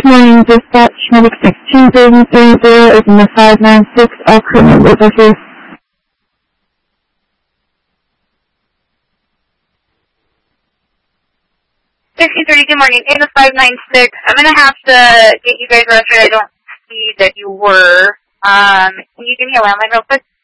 morning, dispatch, medic 6230 is in the 596, all crew members are here. 1630, good morning. In the 596, I'm going to have to get you guys arrested. I don't see that you were. Can you give me a landline real quick?